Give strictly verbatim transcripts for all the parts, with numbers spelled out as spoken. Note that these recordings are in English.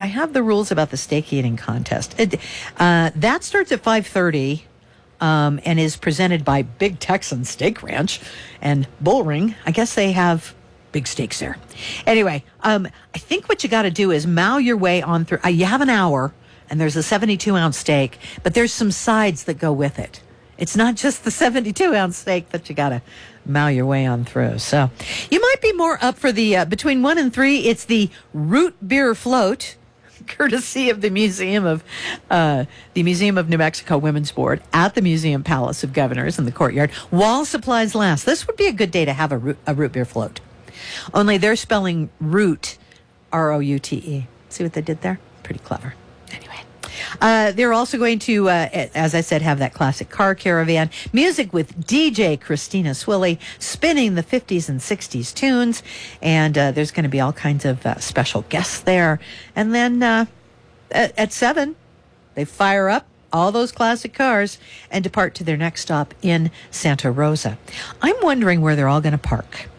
have the rules about the steak eating contest. It, uh, that starts at five thirty um, and is presented by Big Texan Steak Ranch and Bullring. I guess they have big steaks there. Anyway, um, I think what you got to do is mow your way on through. Uh, you have an hour, and there's a seventy-two ounce steak, but there's some sides that go with it. It's not just the seventy-two ounce steak that you got to mow your way on through. So you might be more up for the, uh, between one and three, it's the root beer float, courtesy of the Museum of, uh, the Museum of New Mexico Women's Board at the Museum Palace of Governors in the courtyard, while supplies last. This would be a good day to have a root, a root beer float. Only they're spelling root, R O U T E. See what they did there? Pretty clever. Anyway. Uh, they're also going to, uh, as I said, have that classic car caravan. Music with D J Christina Swilly spinning the fifties and sixties tunes. And uh, there's going to be all kinds of uh, special guests there. And then uh, at, at seven, they fire up all those classic cars and depart to their next stop in Santa Rosa. I'm wondering where they're all going to park.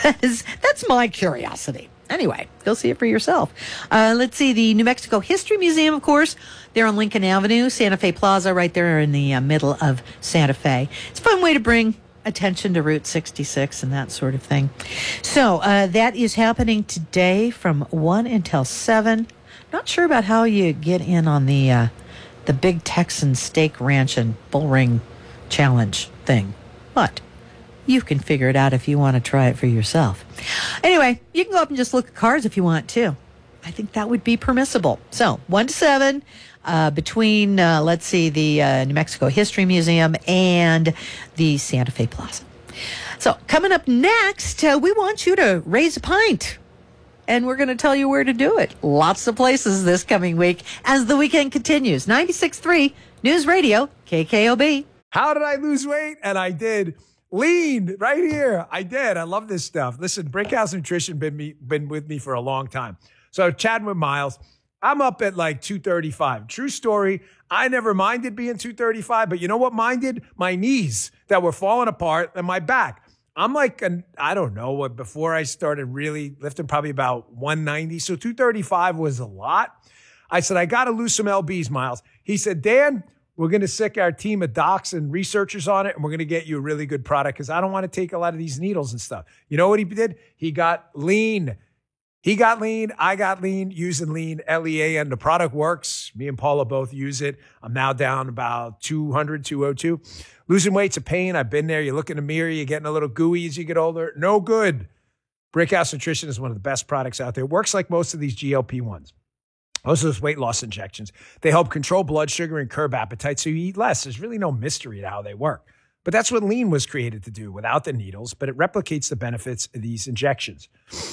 That's my curiosity. Anyway, go see it for yourself. Uh, let's see, the New Mexico History Museum, of course, they're on Lincoln Avenue, Santa Fe Plaza, right there in the uh, middle of Santa Fe. It's a fun way to bring attention to Route sixty-six and that sort of thing. So uh, that is happening today from one until seven. Not sure about how you get in on the uh, the Big Texan Steak Ranch and Bullring Challenge thing, but you can figure it out if you want to try it for yourself. Anyway, you can go up and just look at cars if you want to. I think that would be permissible. So, one to seven, uh, between, uh, let's see, the uh, New Mexico History Museum and the Santa Fe Plaza. So, coming up next, uh, we want you to raise a pint. And we're going to tell you where to do it. Lots of places this coming week as the weekend continues. ninety-six point three News Radio, K K O B. How did I lose weight? And I did. Lean right here. I did. I love this stuff. Listen, Brickhouse Nutrition been me been with me for a long time. So chatting with Miles, I'm up at like two thirty-five. True story. I never minded being two thirty-five, but you know what minded? My knees that were falling apart and my back. I'm like, an, I don't know what, before I started really lifting, probably about one ninety. So two thirty-five was a lot. I said, I got to lose some L Bs, Miles. He said, Dan, we're going to sick our team of docs and researchers on it, and we're going to get you a really good product because I don't want to take a lot of these needles and stuff. You know what he did? He got lean. He got lean. I got lean using lean, L E A, and the product works. Me and Paula both use it. I'm now down about two hundred, two oh two. Losing weight's a pain. I've been there. You look in the mirror, you're getting a little gooey as you get older. No good. Brickhouse Nutrition is one of the best products out there. It works like most of these G L P ones. Most of those weight loss injections. They help control blood sugar and curb appetite so you eat less. There's really no mystery to how they work. But that's what lean was created to do without the needles, but it replicates the benefits of these injections.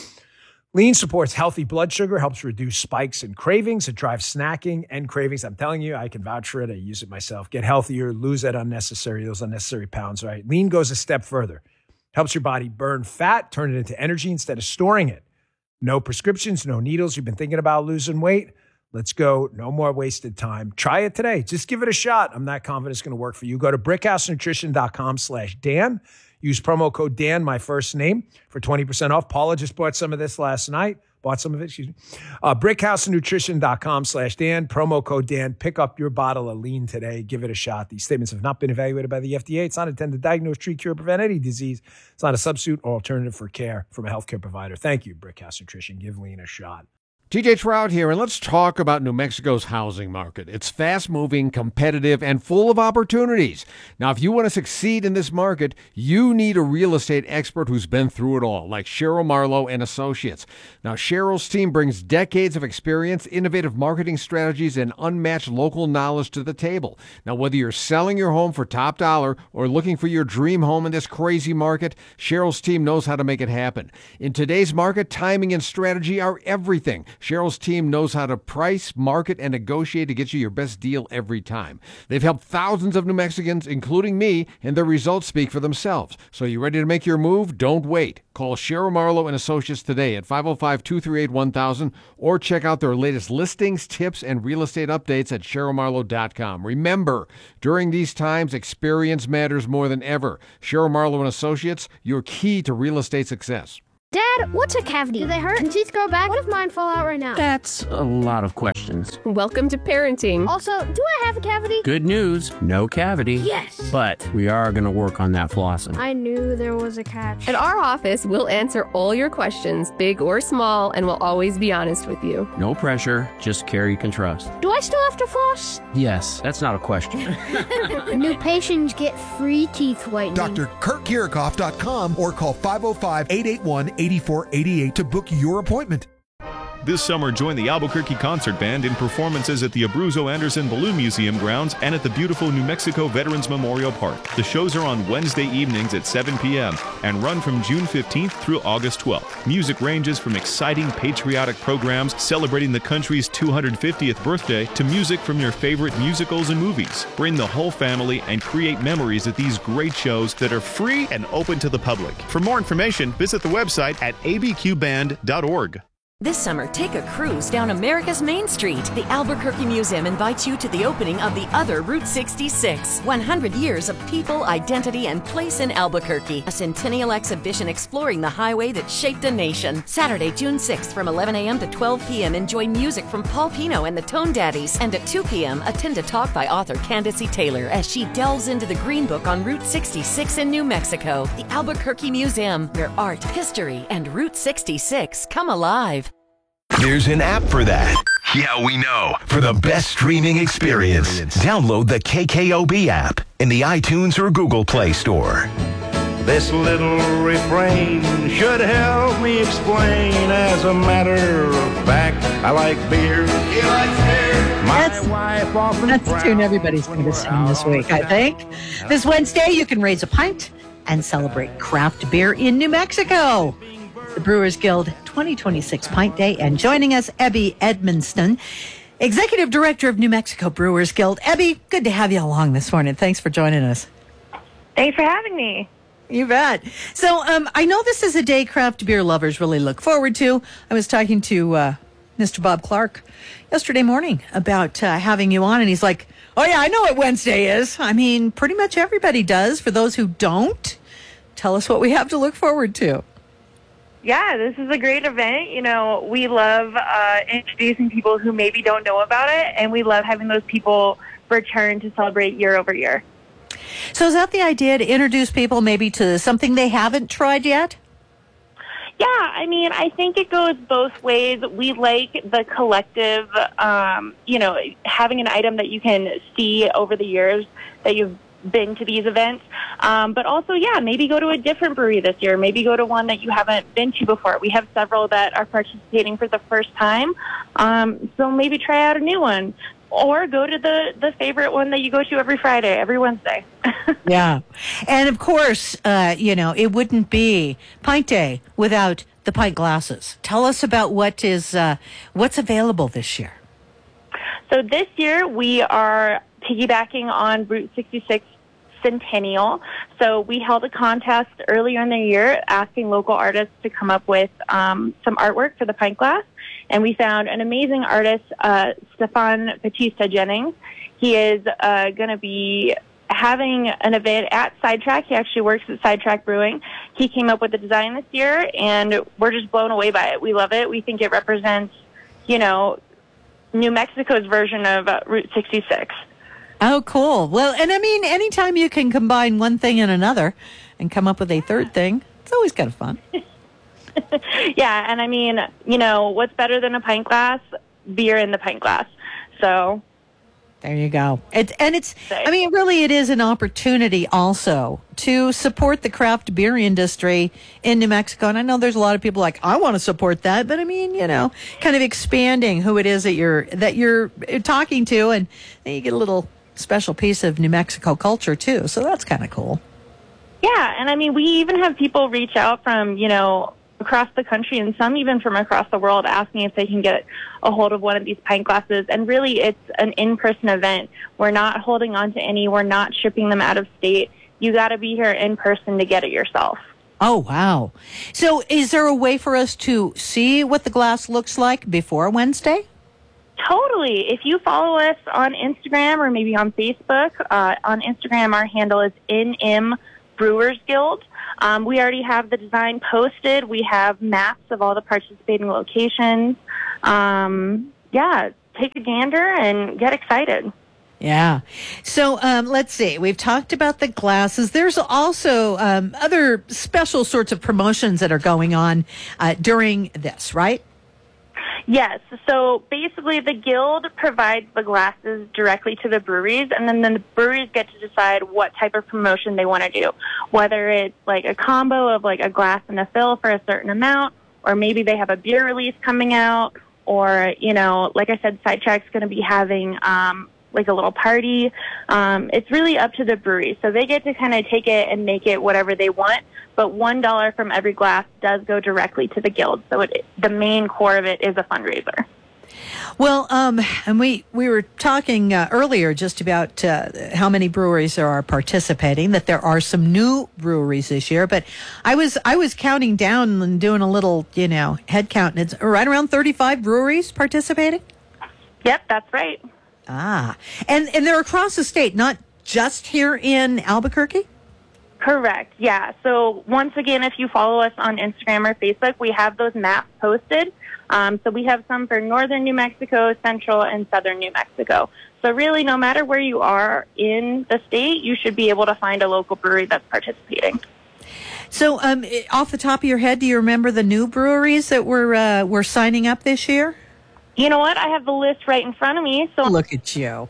Lean supports healthy blood sugar, helps reduce spikes and cravings. It drives snacking and cravings. I'm telling you, I can vouch for it. I use it myself. Get healthier, lose that unnecessary, those unnecessary pounds, right? Lean goes a step further. Helps your body burn fat, turn it into energy instead of storing it. No prescriptions, no needles. You've been thinking about losing weight? Let's go. No more wasted time. Try it today. Just give it a shot. I'm not confident it's going to work for you. Go to brickhousenutrition.com slash Dan. Use promo code Dan, my first name, for twenty percent off. Paula just bought some of this last night. Bought some of it, excuse me. Uh, brickhousenutrition.com slash Dan. Promo code Dan. Pick up your bottle of lean today. Give it a shot. These statements have not been evaluated by the F D A. It's not intended to diagnose, treat, cure, prevent any disease. It's not a substitute or alternative for care from a healthcare provider. Thank you, Brickhouse Nutrition. Give lean a shot. T J Trout here, and let's talk about New Mexico's housing market. It's fast-moving, competitive, and full of opportunities. Now, if you want to succeed in this market, you need a real estate expert who's been through it all, like Cheryl Marlowe and Associates. Now, Cheryl's team brings decades of experience, innovative marketing strategies, and unmatched local knowledge to the table. Now, whether you're selling your home for top dollar or looking for your dream home in this crazy market, Cheryl's team knows how to make it happen. In today's market, timing and strategy are everything. Cheryl's team knows how to price, market, and negotiate to get you your best deal every time. They've helped thousands of New Mexicans, including me, and their results speak for themselves. So you ready to make your move? Don't wait. Call Cheryl Marlowe and Associates today at five oh five, two three eight, one thousand or check out their latest listings, tips, and real estate updates at cheryl marlowe dot com. Remember, during these times, experience matters more than ever. Cheryl Marlowe and Associates, your key to real estate success. Dad, what's a cavity? Do they hurt? Can teeth grow back? What if mine fall out right now? That's a lot of questions. Welcome to parenting. Also, do I have a cavity? Good news, no cavity. Yes! But we are going to work on that flossing. I knew there was a catch. At our office, we'll answer all your questions, big or small, and we'll always be honest with you. No pressure, just care you can trust. Do I still have to floss? Yes, that's not a question. New patients get free teeth whitening. Doctor Kurt Kirikoff dot com or call five oh five, eight eight one, eight four eight eight to book your appointment. This summer, join the Albuquerque Concert Band in performances at the Abruzzo Anderson Balloon Museum grounds and at the beautiful New Mexico Veterans Memorial Park. The shows are on Wednesday evenings at seven p.m. and run from June fifteenth through August twelfth. Music ranges from exciting patriotic programs celebrating the country's two hundred fiftieth birthday to music from your favorite musicals and movies. Bring the whole family and create memories at these great shows that are free and open to the public. For more information, visit the website at a b q band dot org. This summer, take a cruise down America's Main Street. The Albuquerque Museum invites you to the opening of the other Route sixty-six. one hundred years of people, identity, and place in Albuquerque. A centennial exhibition exploring the highway that shaped a nation. Saturday, June sixth from eleven a.m. to twelve p.m. enjoy music from Paul Pino and the Tone Daddies. And at two p.m. attend a talk by author Candace E. Taylor as she delves into the Green Book on Route sixty-six in New Mexico. The Albuquerque Museum, where art, history, and Route sixty-six come alive. There's an app for that. Yeah, we know. For the best streaming experience, download the K K O B app in the iTunes or Google Play Store. This little refrain should help me explain. As a matter of fact, I like beer. He likes beer. My That's, wife often that's the tune everybody's going to sing this week, I think. This Wednesday, you can raise a pint and celebrate craft beer in New Mexico. The Brewers Guild twenty twenty-six Pint Day, and joining us, Ebby Edmonston, Executive Director of New Mexico Brewers Guild. Ebby, good to have you along this morning. Thanks for joining us. Thanks for having me. You bet. So um, I know this is a day craft beer lovers really look forward to. I was talking to uh, Mister Bob Clark yesterday morning about uh, having you on, and he's like, oh yeah, I know what Wednesday is. I mean, pretty much everybody does. For those who don't, tell us what we have to look forward to. Yeah, this is a great event. You know, we love uh, introducing people who maybe don't know about it, and we love having those people return to celebrate year over year. So is that the idea, to introduce people maybe to something they haven't tried yet? Yeah, I mean, I think it goes both ways. We like the collective, um, you know, having an item that you can see over the years that you've been to these events. Um, but also, yeah, maybe go to a different brewery this year. Maybe go to one that you haven't been to before. We have several that are participating for the first time. Um, so maybe try out a new one. Or go to the, the favorite one that you go to every Friday, every Wednesday. Yeah. And of course, uh, you know, it wouldn't be Pint Day without the pint glasses. Tell us about what is uh, what's available this year. So this year we are piggybacking on Route sixty-six Centennial. So we held a contest earlier in the year asking local artists to come up with um, some artwork for the pint glass. And we found an amazing artist, uh, Stefan Batista Jennings. He is uh, going to be having an event at Sidetrack. He actually works at Sidetrack Brewing. He came up with the design this year, and we're just blown away by it. We love it. We think it represents, you know, New Mexico's version of uh, Route sixty-six. Oh, cool. Well, and I mean, anytime you can combine one thing and another and come up with a third thing, it's always kind of fun. Yeah, and I mean, you know, what's better than a pint glass? Beer in the pint glass. So there you go. It, and it's, I mean, really, it is an opportunity also to support the craft beer industry in New Mexico. And I know there's a lot of people like, I want to support that, but I mean, you know, kind of expanding who it is that you're that you're talking to, and then you get a little special piece of New Mexico culture too. So that's kind of cool. Yeah, and I mean, we even have people reach out from, you know, across the country, and some even from across the world, asking if they can get a hold of one of these pint glasses. And really, it's an in-person event. We're not holding on to any. We're not shipping them out of state. You got to be here in person to get it yourself. Oh, wow. So is there a way for us to see what the glass looks like before Wednesday? Totally. If you follow us on Instagram or maybe on Facebook, uh, on Instagram, our handle is N M Brewers Guild. Um, we already have the design posted. We have maps of all the participating locations. Um, yeah, take a gander and get excited. Yeah. So um, let's see. We've talked about the glasses. There's also um, other special sorts of promotions that are going on uh, during this, right? Yes. So basically, the guild provides the glasses directly to the breweries, and then the breweries get to decide what type of promotion they want to do, whether it's like a combo of like a glass and a fill for a certain amount, or maybe they have a beer release coming out, or, you know, like I said, Sidetrack's going to be having um, like a little party. Um, it's really up to the brewery. So they get to kind of take it and make it whatever they want. But one dollar from every glass does go directly to the guild. So it, the main core of it is a fundraiser. Well, um, and we, we were talking uh, earlier just about uh, how many breweries there are participating, that there are some new breweries this year. But I was I was counting down and doing a little, you know, head count, and it's right around thirty-five breweries participating? Yep, that's right. Ah, and, and they're across the state, not just here in Albuquerque? Correct, yeah. So once again, if you follow us on Instagram or Facebook, we have those maps posted. Um, so we have some for northern New Mexico, central, and southern New Mexico. So really, no matter where you are in the state, you should be able to find a local brewery that's participating. So um, off the top of your head, do you remember the new breweries that were, uh, were signing up this year? You know what? I have the list right in front of me. So look at you.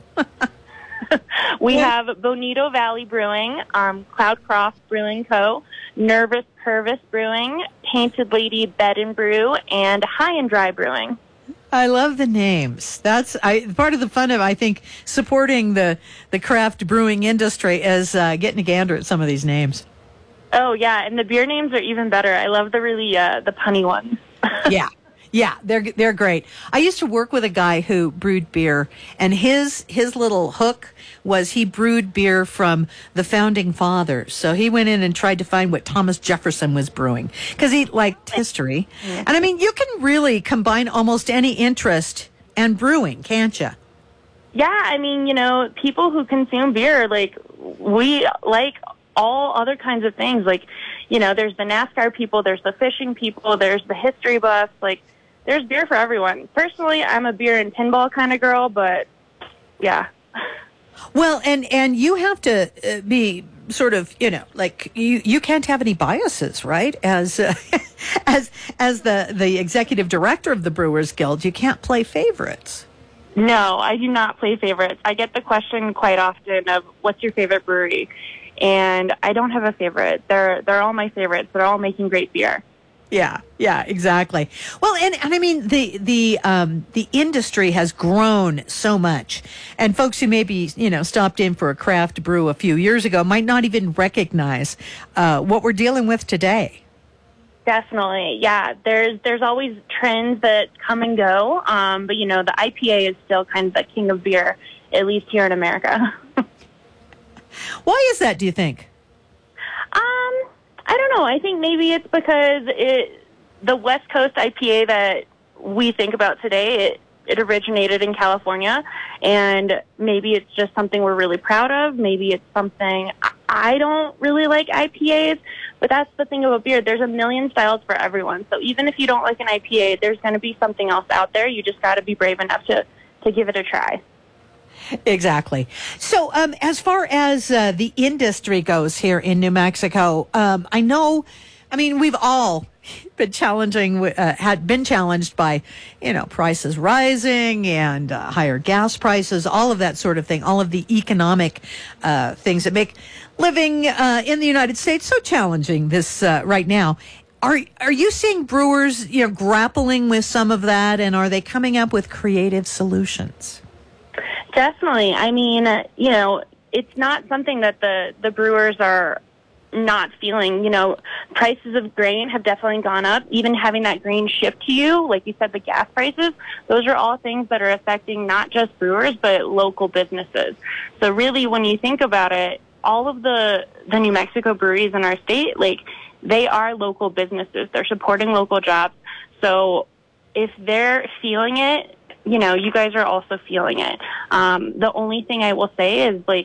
We have Bonito Valley Brewing, um, Cloudcroft Brewing Co., Nervous Purvis Brewing, Painted Lady Bed and Brew, and High and Dry Brewing. I love the names. That's I, part of the fun of, I think, supporting the, the craft brewing industry is uh, getting a gander at some of these names. Oh, yeah, and the beer names are even better. I love the really uh, the punny ones. Yeah. Yeah, they're they're great. I used to work with a guy who brewed beer, and his his little hook was he brewed beer from the founding fathers. So he went in and tried to find what Thomas Jefferson was brewing because he liked history. And I mean, you can really combine almost any interest and brewing, can't you? Yeah, I mean, you know, people who consume beer, like, we like all other kinds of things. Like, you know, there's the NASCAR people, there's the fishing people, there's the history buffs, like, there's beer for everyone. Personally, I'm a beer and pinball kind of girl, but yeah. Well, and, and you have to uh, be sort of, you know, like you, you can't have any biases, right? As uh, as as the, the executive director of the Brewers Guild, you can't play favorites. No, I do not play favorites. I get the question quite often of what's your favorite brewery? And I don't have a favorite. They're they're all my favorites. They're all making great beer. Yeah, yeah, exactly. Well, and, and I mean, the the um, the industry has grown so much, and folks who maybe, you know, stopped in for a craft brew a few years ago might not even recognize uh, what we're dealing with today. Definitely, yeah. There's there's always trends that come and go, um, but you know, the I P A is still kind of the king of beer, at least here in America. Why is that, do you think? Um. I don't know. I think maybe it's because it, the West Coast I P A that we think about today, it, it originated in California, and maybe it's just something we're really proud of. Maybe it's something I don't really like I P As, but that's the thing about beer. There's a million styles for everyone. So even if you don't like an I P A, there's going to be something else out there. You just got to be brave enough to, to give it a try. Exactly. So um, as far as uh, the industry goes here in New Mexico, um, I know, I mean, we've all been challenging, uh, had been challenged by, you know, prices rising and uh, higher gas prices, all of that sort of thing, all of the economic uh, things that make living uh, in the United States so challenging this uh, right now. Are are you seeing brewers, you know, grappling with some of that, and are they coming up with creative solutions? Definitely. I mean, uh, you know, it's not something that the, the brewers are not feeling. You know, prices of grain have definitely gone up. Even having that grain shipped to you, like you said, the gas prices, those are all things that are affecting not just brewers, but local businesses. So really, when you think about it, all of the, the New Mexico breweries in our state, like, they are local businesses. They're supporting local jobs. So if they're feeling it, you know, you guys are also feeling it. Um, the only thing I will say is, like,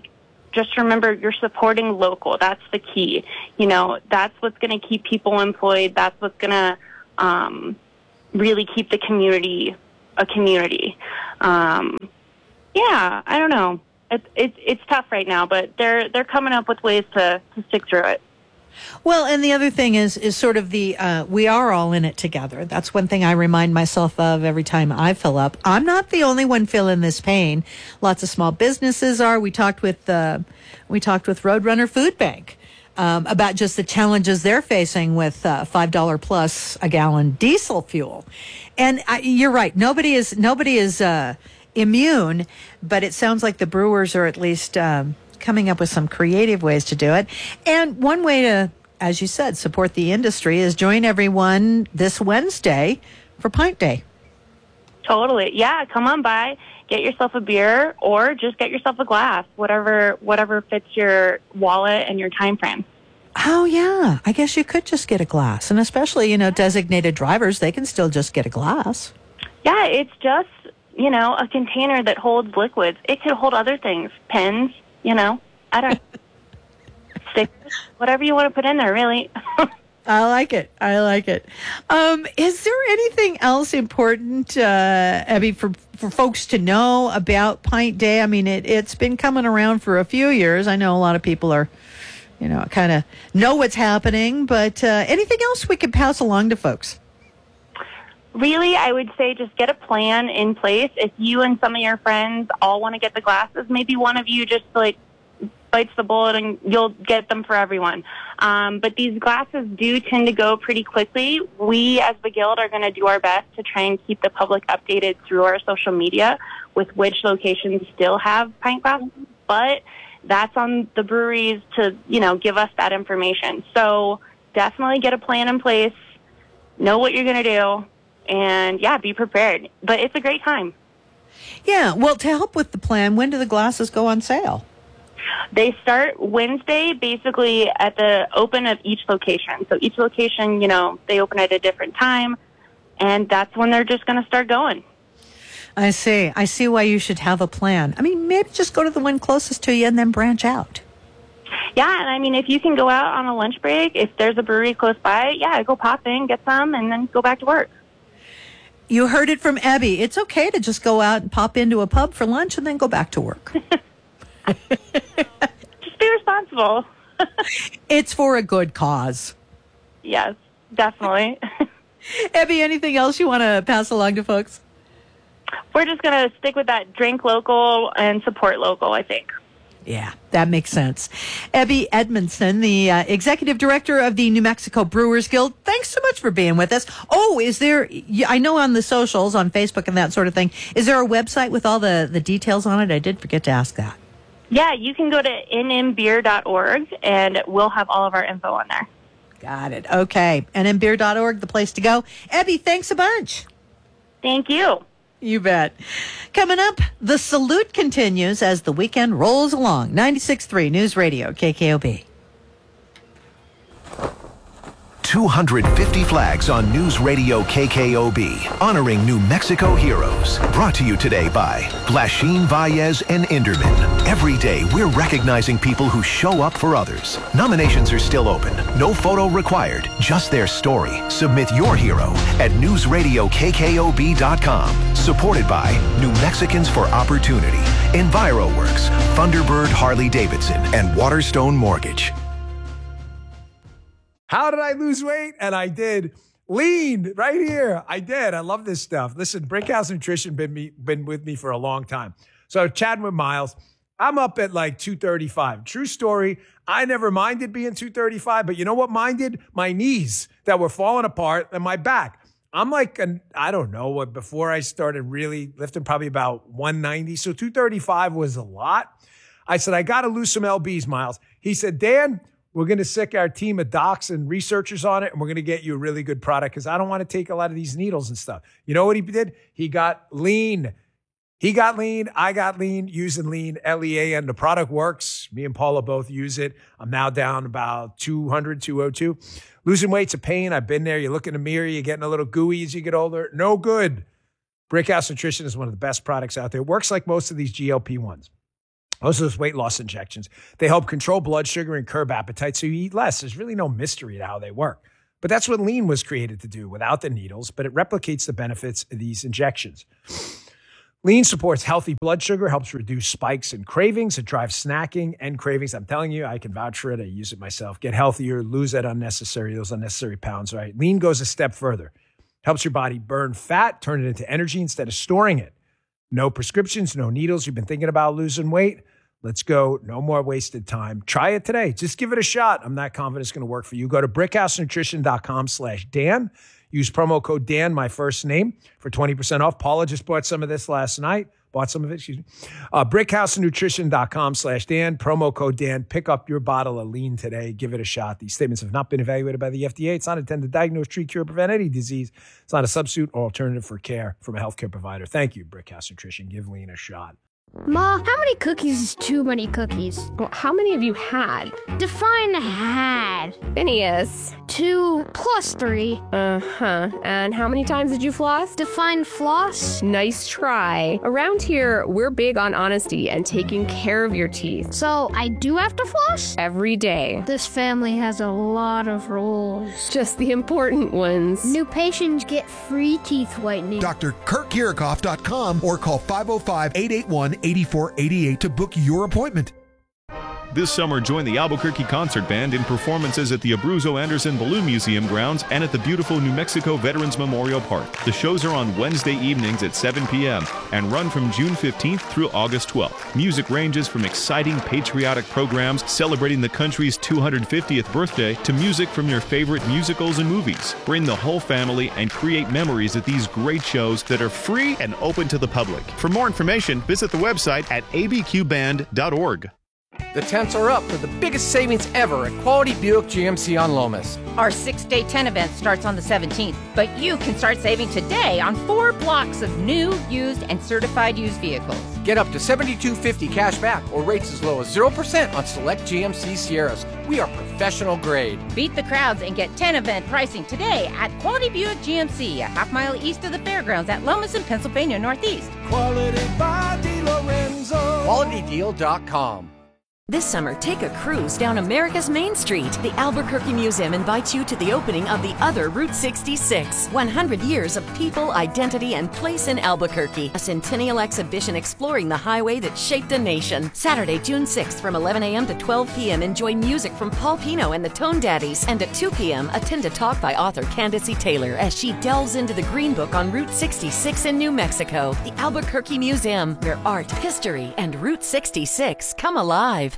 just remember you're supporting local. That's the key. You know, that's what's going to keep people employed. That's what's going to um, really keep the community a community. Um, yeah, I don't know. It's it's it's tough right now, but they're they're coming up with ways to, to stick through it. Well, and the other thing is is sort of the uh, we are all in it together. That's one thing I remind myself of every time I fill up. I'm not the only one feeling this pain. Lots of small businesses are. We talked with uh, we talked with Roadrunner Food Bank um, about just the challenges they're facing with uh, five dollar plus a gallon diesel fuel. And I, you're right. Nobody is nobody is. Uh, immune, but it sounds like the brewers are at least um, coming up with some creative ways to do it. And one way to, as you said, support the industry is join everyone this Wednesday for Pint Day. Totally. Yeah, come on by, get yourself a beer, or just get yourself a glass, whatever whatever fits your wallet and your time frame. Oh, yeah. I guess you could just get a glass. And especially, you know, designated drivers, they can still just get a glass. Yeah, it's just, you know, a container that holds liquids. It could hold other things, pens, you know, I don't stickers, whatever you want to put in there, really. I like it. I like it. Um, is there anything else important, uh, Abby, for, for folks to know about Pint Day? I mean, it, it's been coming around for a few years. I know a lot of people are, you know, kind of know what's happening, but uh, anything else we could pass along to folks? Really, I would say just get a plan in place. If you and some of your friends all want to get the glasses, maybe one of you just like bites the bullet and you'll get them for everyone. Um, but these glasses do tend to go pretty quickly. We as the Guild are going to do our best to try and keep the public updated through our social media with which locations still have pint glasses. But that's on the breweries to, you know, give us that information. So definitely get a plan in place, know what you're going to do. And, yeah, be prepared. But it's a great time. Yeah. Well, to help with the plan, when do the glasses go on sale? They start Wednesday, basically, at the open of each location. So each location, you know, they open at a different time. And that's when they're just going to start going. I see. I see why you should have a plan. I mean, maybe just go to the one closest to you and then branch out. Yeah, and I mean, if you can go out on a lunch break, if there's a brewery close by, yeah, go pop in, get some, and then go back to work. You heard it from Abby. It's okay to just go out and pop into a pub for lunch and then go back to work. Just be responsible. It's for a good cause. Yes, definitely. Abby, anything else you want to pass along to folks? We're just going to stick with that drink local and support local, I think. Yeah, that makes sense. Abby Edmondson, the uh, executive director of the New Mexico Brewers Guild, thanks so much for being with us. Oh, is there, I know on the socials, on Facebook and that sort of thing, is there a website with all the, the details on it? I did forget to ask that. Yeah, you can go to n m beer dot org and we'll have all of our info on there. Got it. Okay. n m beer dot org, the place to go. Abby, thanks a bunch. Thank you. You bet. Coming up, the salute continues as the weekend rolls along. ninety-six point three News Radio, K K O B. two hundred fifty flags on News Radio K K O B, honoring New Mexico heroes. Brought to you today by Blashin, Valles, and Inderman. Every day, we're recognizing people who show up for others. Nominations are still open. No photo required, just their story. Submit your hero at news radio k k o b dot com. Supported by New Mexicans for Opportunity, EnviroWorks, Thunderbird Harley-Davidson, and Waterstone Mortgage. How did I lose weight? And I did. Lean right here. I did. I love this stuff. Listen, Brickhouse Nutrition been me been with me for a long time. So chatting with Miles, I'm up at like two thirty-five. True story. I never minded being two thirty-five, but you know what minded? My knees that were falling apart and my back. I'm like, an, I don't know what, before I started really lifting, probably about one ninety. So two thirty-five was a lot. I said, I got to lose some L Bs, Miles. He said, Dan, we're going to sick our team of docs and researchers on it, and we're going to get you a really good product because I don't want to take a lot of these needles and stuff. You know what he did? He got lean. He got lean. I got lean using lean, L E A N. The product works. Me and Paula both use it. I'm now down about two hundred, two oh two. Losing weight's a pain. I've been there. You look in the mirror, you're getting a little gooey as you get older. No good. Brickhouse Nutrition is one of the best products out there. It works like most of these G L P ones. Those are those weight loss injections. They help control blood sugar and curb appetite so you eat less. There's really no mystery to how they work. But that's what Lean was created to do without the needles, but it replicates the benefits of these injections. Lean supports healthy blood sugar, helps reduce spikes and cravings. It drives snacking and cravings. I'm telling you, I can vouch for it. I use it myself. Get healthier, lose that unnecessary, those unnecessary pounds, right? Lean goes a step further. Helps your body burn fat, turn it into energy instead of storing it. No prescriptions, no needles. You've been thinking about losing weight? Let's go. No more wasted time. Try it today. Just give it a shot. I'm not confident it's going to work for you. Go to brickhousenutrition.com slash Dan. Use promo code Dan, my first name, for twenty percent off. Paula just bought some of this last night. Bought some of it, excuse me. Uh, brickhousenutrition.com slash Dan. Promo code Dan. Pick up your bottle of Lean today. Give it a shot. These statements have not been evaluated by the F D A. It's not intended to diagnose, treat, cure, or prevent any disease. It's not a substitute or alternative for care from a healthcare provider. Thank you, Brickhouse Nutrition. Give Lean a shot. Ma, how many cookies is too many cookies? Well, how many have you had? Define had. Phineas. Two plus three. Uh-huh. And how many times did you floss? Define floss. Nice try. Around here, we're big on honesty and taking care of your teeth. So I do have to floss? Every day. This family has a lot of rules. Just the important ones. New patients get free teeth whitening. Doctor Kurt Kirikoff dot com or call five oh five, eight eight one, eight four eight eight to book your appointment. This summer, join the Albuquerque Concert Band in performances at the Abruzzo Anderson Balloon Museum grounds and at the beautiful New Mexico Veterans Memorial Park. The shows are on Wednesday evenings at seven p.m. and run from June fifteenth through August twelfth. Music ranges from exciting patriotic programs celebrating the country's two hundred fiftieth birthday to music from your favorite musicals and movies. Bring the whole family and create memories at these great shows that are free and open to the public. For more information, visit the website at a b q band dot org. The tents are up for the biggest savings ever at Quality Buick G M C on Lomas. Our six-day tent event starts on the seventeenth, but you can start saving today on four blocks of new, used, and certified used vehicles. Get up to seventy-two fifty cash back or rates as low as zero percent on select G M C Sierras. We are professional grade. Beat the crowds and get tent event pricing today at Quality Buick G M C, a half mile east of the fairgrounds at Lomas in Pennsylvania Northeast. Quality by DiLorenzo. quality deal dot com. This summer, take a cruise down America's Main Street. The Albuquerque Museum invites you to the opening of the other Route sixty-six. one hundred years of people, identity, and place in Albuquerque. A centennial exhibition exploring the highway that shaped a nation. Saturday, June sixth from eleven a.m. to twelve p.m. Enjoy music from Paul Pino and the Tone Daddies. And at two p.m., attend a talk by author Candace E. Taylor as she delves into the Green Book on Route sixty-six in New Mexico. The Albuquerque Museum, where art, history, and Route sixty-six come alive.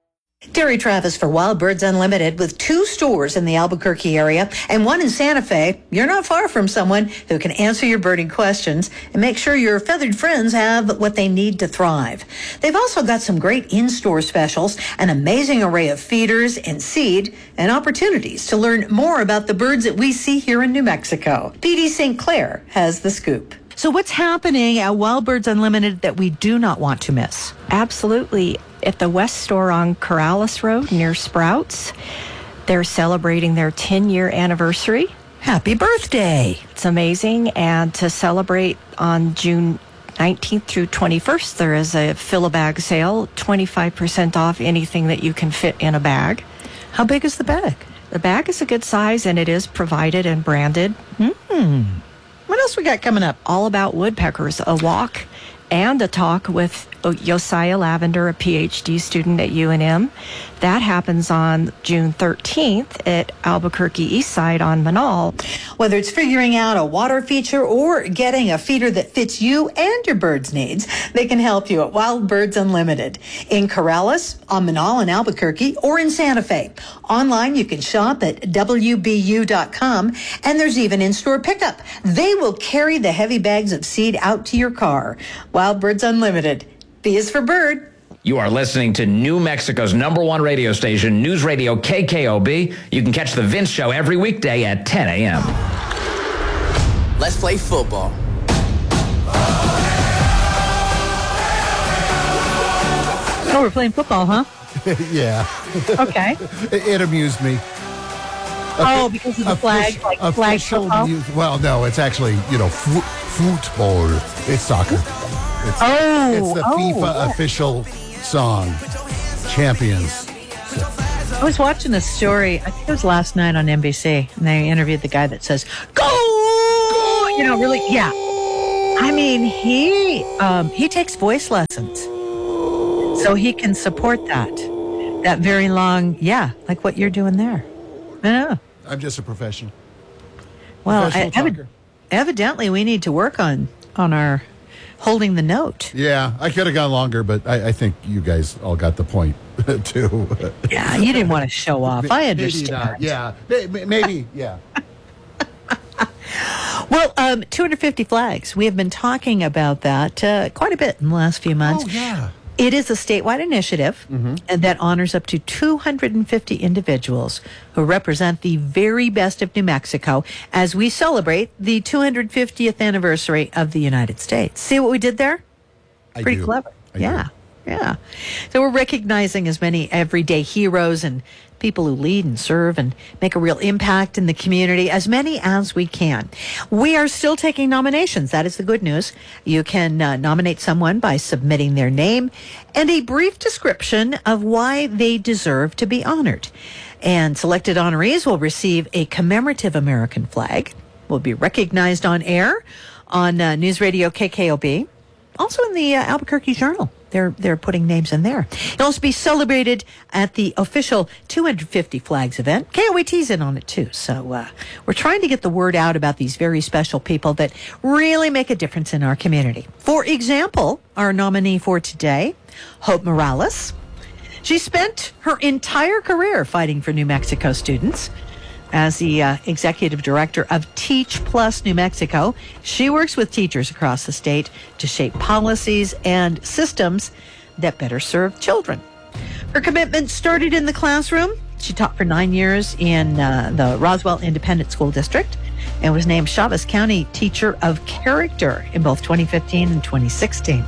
Terry Travis for Wild Birds Unlimited with two stores in the Albuquerque area and one in Santa Fe. You're not far from someone who can answer your birding questions and make sure your feathered friends have what they need to thrive. They've also got some great in-store specials, an amazing array of feeders and seed, and opportunities to learn more about the birds that we see here in New Mexico. P D Saint Clair has the scoop. So what's happening at Wild Birds Unlimited that we do not want to miss? Absolutely. At the West Store on Corrales Road near Sprouts, they're celebrating their ten-year anniversary. Happy birthday. It's amazing. And to celebrate on June nineteenth through twenty-first, there is a fill-a-bag sale, twenty-five percent off anything that you can fit in a bag. How big is the bag? The bag is a good size, and it is provided and branded. Hmm. What else we got coming up? All about woodpeckers, a walk and a talk with Josiah Lavender, a P H D student at U N M. That happens on June thirteenth at Albuquerque Eastside on Manal. Whether it's figuring out a water feature or getting a feeder that fits you and your bird's needs, they can help you at Wild Birds Unlimited. In Corrales, on Manal in Albuquerque, or in Santa Fe. Online, you can shop at W B U dot com, and there's even in-store pickup. They will carry the heavy bags of seed out to your car. Wild Birds Unlimited. B is for bird. You are listening to New Mexico's number one radio station, News Radio K K O B. You can catch The Vince Show every weekday at ten a.m. Let's play football. Oh, we're playing football, huh? Yeah. Okay. it, it amused me. Oh, because of the flag, like flag football? Mu- well, no, it's actually, you know, fo- football. It's soccer. It's, oh, it's the oh, FIFA yeah. official song. Champions. I was watching a story, I think it was last night on N B C, and they interviewed the guy that says, go! Go! You know, really, yeah. I mean, he um, he takes voice lessons so he can support that. That very long, yeah, like what you're doing there. I know. I'm just a professional. Well, Professional I, evi- talker. evidently we need to work on, on our holding the note. Yeah, I could have gone longer, but I, I think you guys all got the point, too. Yeah, you didn't want to show off. I understand. Maybe not. Yeah, May- maybe, yeah. Well, um, two hundred fifty flags. We have been talking about that uh, quite a bit in the last few months. Oh, yeah. It is a statewide initiative and that honors up to two hundred fifty individuals who represent the very best of New Mexico as we celebrate the two hundred fiftieth anniversary of the United States. See what we did there? I Pretty do. clever. I yeah. do. Yeah. So we're recognizing as many everyday heroes and people who lead and serve and make a real impact in the community, as many as we can. We are still taking nominations. That is the good news. You can uh, nominate someone by submitting their name and a brief description of why they deserve to be honored. And selected honorees will receive a commemorative American flag, will be recognized on air on uh, News Radio K K O B, also in the uh, Albuquerque Journal. They're they're putting names in there. It'll also be celebrated at the official two hundred fifty Flags event. K O A T's in on it too. So uh, we're trying to get the word out about these very special people that really make a difference in our community. For example, our nominee for today, Hope Morales. She spent her entire career fighting for New Mexico students. As the uh, executive director of Teach Plus New Mexico, she works with teachers across the state to shape policies and systems that better serve children. Her commitment started in the classroom. She taught for nine years in uh, the Roswell Independent School District and was named Chavez County Teacher of Character in both twenty fifteen and twenty sixteen.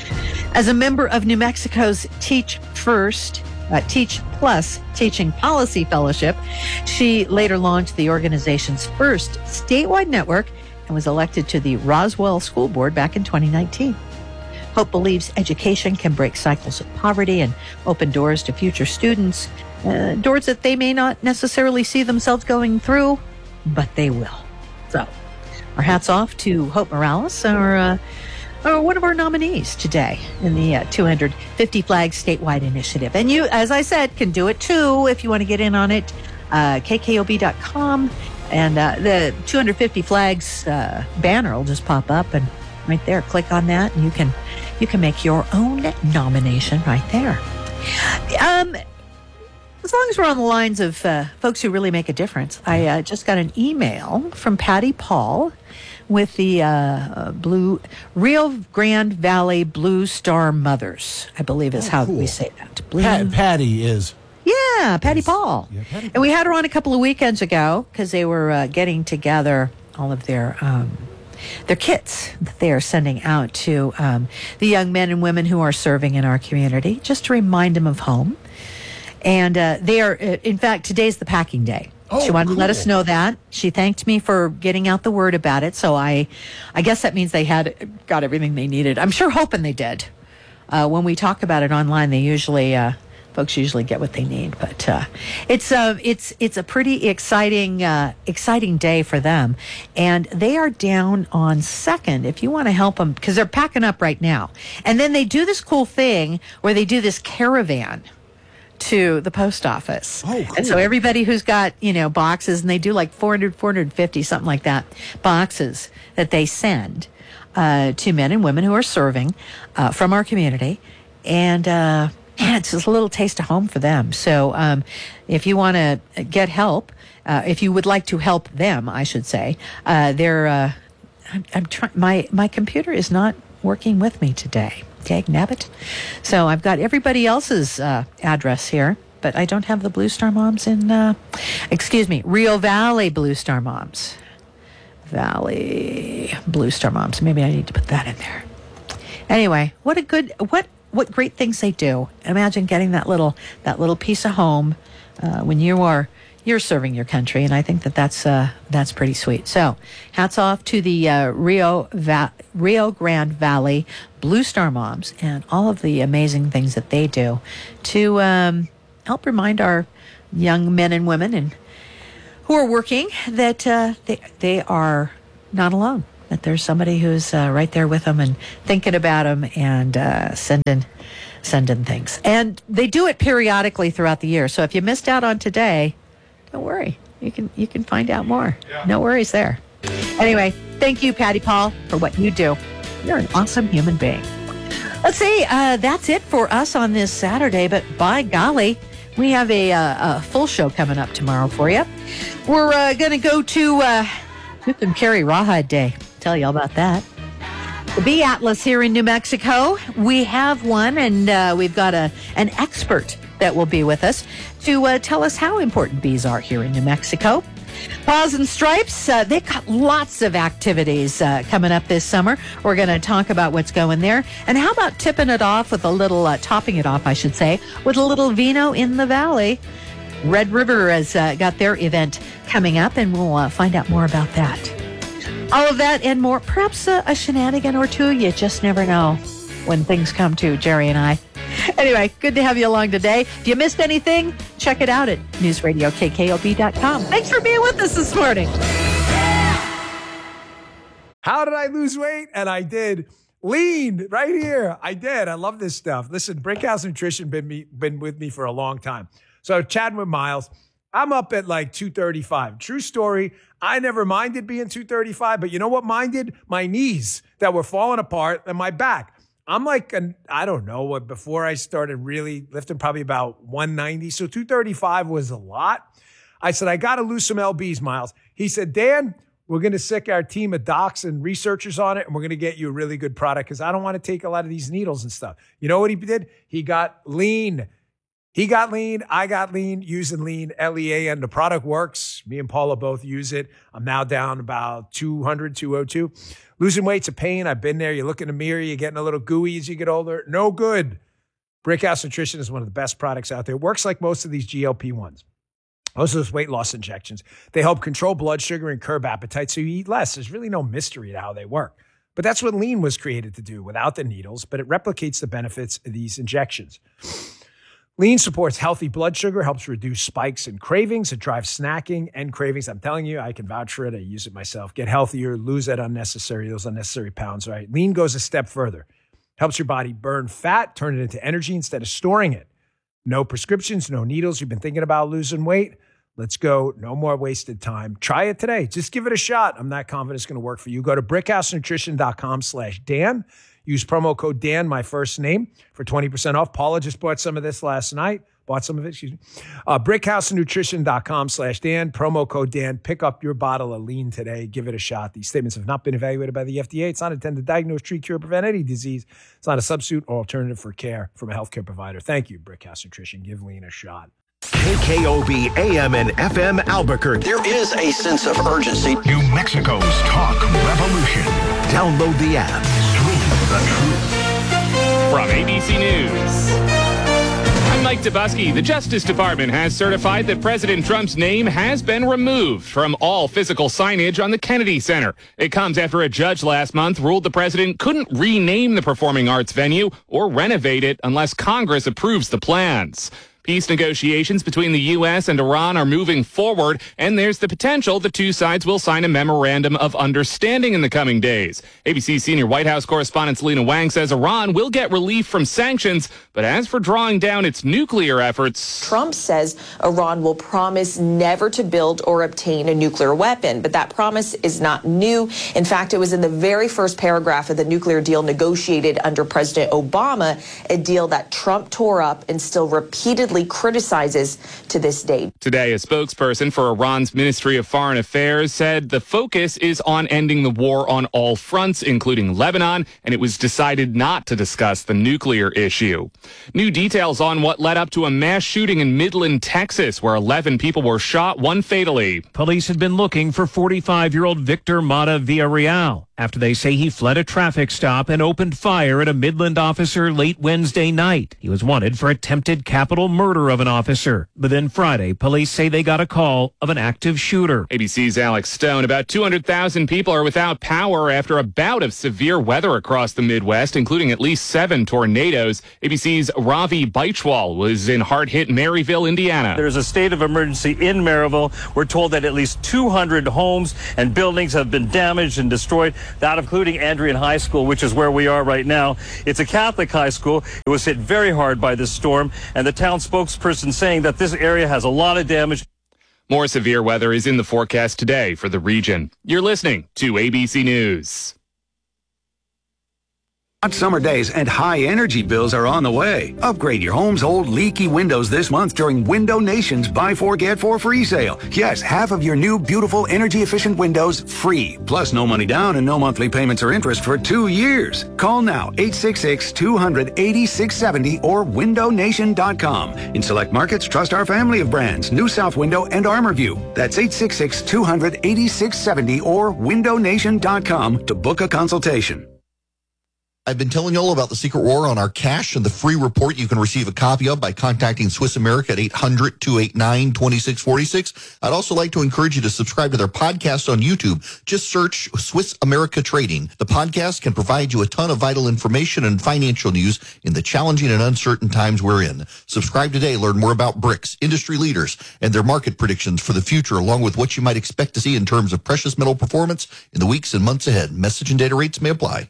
As a member of New Mexico's Teach First, Uh, Teach Plus Teaching Policy Fellowship, she later launched the organization's first statewide network and was elected to the Roswell School Board back in twenty nineteen. Hope believes education can break cycles of poverty and open doors to future students, uh, doors that they may not necessarily see themselves going through, but they will. So, our hats off to Hope Morales, our uh, Uh, one of our nominees today in the uh, two hundred fifty Flags Statewide Initiative. And you, as I said, can do it too if you want to get in on it. Uh, K K O B dot com and uh, the two hundred fifty Flags uh, banner will just pop up, and right there, click on that, and you can you can make your own nomination right there. Um, as long as we're on the lines of uh, folks who really make a difference, I uh, just got an email from Patty Paul with the uh, Blue Rio Grande Valley Blue Star Mothers, I believe is Oh, how cool. we say that. Blue, Pat, Patty is. yeah, Patty Paul. Yeah, Patty And we had her on a couple of weekends ago because they were uh, getting together all of their um, their kits that they are sending out to um, the young men and women who are serving in our community, just to remind them of home. And uh, they are, uh, in fact, today's the packing day. Oh, she wanted to let cool. us know that. She thanked me for getting out the word about it. So I, I guess that means they had got everything they needed. I'm sure hoping they did. Uh, when we talk about it online, they usually, uh, folks usually get what they need. But uh, it's a, it's it's a pretty exciting, uh, exciting day for them. And they are down on Second. If you want to help them, because they're packing up right now. And then they do this cool thing where they do this caravan to the post office. Oh, cool. And so everybody who's got, you know, boxes, and they do like four hundred, four hundred fifty, something like that, boxes that they send uh, to men and women who are serving uh, from our community. And, uh, man, it's just a little taste of home for them. So um, if you want to get help, uh, if you would like to help them, I should say, uh, they're, uh, I'm, I'm trying, my, my computer is not working with me today. Dag nabbit. So I've got everybody else's uh, address here, but I don't have the Blue Star Moms in, uh, excuse me, Rio Valley Blue Star Moms. Valley Blue Star Moms. Maybe I need to put that in there. Anyway, what a good, what what great things they do. Imagine getting that little that little piece of home uh, when you are you're serving your country, and I think that that's uh, that's pretty sweet. So, hats off to the uh, Rio Va- Rio Grande Valley Blue Star Moms and all of the amazing things that they do to um, help remind our young men and women and who are working that uh, they they are not alone. That there's somebody who's uh, right there with them and thinking about them and uh, sending sending things. And they do it periodically throughout the year. So if you missed out on today, don't worry. You can you can find out more. Yeah. No worries there. Anyway, thank you, Patty Paul, for what you do. You're an awesome human being. Let's see. Uh, that's it for us on this Saturday. But by golly, we have a, uh, a full show coming up tomorrow for you. We're uh, going to go to uh, Tooth and Carry Rawhide Day. Tell you all about that. The Bee Atlas here in New Mexico. We have one, and uh, we've got a an expert that will be with us to uh, tell us how important bees are here in New Mexico. Paws and Stripes, uh, they've got lots of activities uh, coming up this summer. We're going to talk about what's going there. And how about tipping it off with a little, uh, topping it off, I should say, with a little vino in the valley. Red River has uh, got their event coming up, and we'll uh, find out more about that. All of that and more, perhaps a, a shenanigan or two. You just never know when things come to Jerry and I. Anyway, good to have you along today. If you missed anything, check it out at news radio k k o b dot com. Thanks for being with us this morning. How did I lose weight? And I did. Lean right here. I did. I love this stuff. Listen, Brickhouse Nutrition been me been with me for a long time. So chatting with Miles, I'm up at like two thirty-five. True story. I never minded being two thirty-five, but you know what minded? My knees that were falling apart and my back. I'm like, an, I don't know, what before I started really lifting, probably about one ninety. So two thirty-five was a lot. I said, I got to lose some L Bs, Miles. He said, Dan, we're going to sick our team of docs and researchers on it, and we're going to get you a really good product because I don't want to take a lot of these needles and stuff. You know what he did? He got lean. He got lean. I got lean using lean, L E A N. The product works. Me and Paula both use it. I'm now down about two hundred, two oh two. Losing weight's a pain. I've been there. You look in the mirror, you're getting a little gooey as you get older. No good. Brickhouse Nutrition is one of the best products out there. It works like most of these G L P ones. Most of those weight loss injections. They help control blood sugar and curb appetite so you eat less. There's really no mystery to how they work. But that's what lean was created to do without the needles, but it replicates the benefits of these injections. Lean supports healthy blood sugar, helps reduce spikes and cravings. It drives snacking and cravings. I'm telling you, I can vouch for it. I use it myself. Get healthier, lose that unnecessary, those unnecessary pounds, right? Lean goes a step further. Helps your body burn fat, turn it into energy instead of storing it. No prescriptions, no needles. You've been thinking about losing weight? Let's go. No more wasted time. Try it today. Just give it a shot. I'm not confident it's going to work for you. Go to brickhousenutrition.com slash Dan. Use promo code Dan, my first name, for twenty percent off. Paula just bought some of this last night. Bought some of it, excuse me. Uh, brickhousenutrition.com slash Dan. Promo code Dan. Pick up your bottle of lean today. Give it a shot. These statements have not been evaluated by the F D A. It's not intended to diagnose, treat, cure, prevent any disease. It's not a substitute or alternative for care from a healthcare provider. Thank you, Brickhouse Nutrition. Give lean a shot. K K O B A M and F M Albuquerque. There is a sense of urgency. New Mexico's talk revolution. Download the app. Stream the truth. From A B C News, I'm Mike Dubusky. The Justice Department has certified that President Trump's name has been removed from all physical signage on the Kennedy Center. It comes after a judge last month ruled the president couldn't rename the performing arts venue or renovate it unless Congress approves the plans. Peace negotiations between the U S and Iran are moving forward, and there's the potential the two sides will sign a memorandum of understanding in the coming days. A B C senior White House correspondent Selena Wang says Iran will get relief from sanctions, but as for drawing down its nuclear efforts... Trump says Iran will promise never to build or obtain a nuclear weapon, but that promise is not new. In fact, it was in the very first paragraph of the nuclear deal negotiated under President Obama, a deal that Trump tore up and still repeatedly criticizes to this day. Today, a spokesperson for Iran's Ministry of Foreign Affairs said the focus is on ending the war on all fronts, including Lebanon, and it was decided not to discuss the nuclear issue. New details on what led up to a mass shooting in Midland, Texas, where eleven people were shot, one fatally. Police had been looking for forty-five-year-old Victor Mata Villarreal after they say he fled a traffic stop and opened fire at a Midland officer late Wednesday night. He was wanted for attempted capital murder. murder of an officer. But then Friday, police say they got a call of an active shooter. A B C's Alex Stone. About two hundred thousand people are without power after a bout of severe weather across the Midwest, including at least seven tornadoes. A B C's Ravi Baichwal was in hard-hit Maryville, Indiana. There's a state of emergency in Maryville. We're told that at least two hundred homes and buildings have been damaged and destroyed, that including Andrean High School, which is where we are right now. It's a Catholic high school. It was hit very hard by this storm, and the town spokesperson saying that this area has a lot of damage. More severe weather is in the forecast today for the region. You're listening to A B C News. Hot summer days and high energy bills are on the way. Upgrade your home's old leaky windows this month during Window Nation's Buy Four Get Four free sale. Yes, half of your new beautiful energy efficient windows free. Plus no money down and no monthly payments or interest for two years. Call now eight six six, two hundred, eighty-six seventy or window nation dot com. In select markets, trust our family of brands, New South Window and ArmorView. That's eight six six, two hundred, eighty-six seventy or window nation dot com to book a consultation. I've been telling you all about the secret war on our cash and the free report you can receive a copy of by contacting Swiss America at eight hundred, two eight nine, two six four six. I'd also like to encourage you to subscribe to their podcast on YouTube. Just search Swiss America Trading. The podcast can provide you a ton of vital information and financial news in the challenging and uncertain times we're in. Subscribe today. Learn more about B R I C S, industry leaders, and their market predictions for the future, along with what you might expect to see in terms of precious metal performance in the weeks and months ahead. Message and data rates may apply.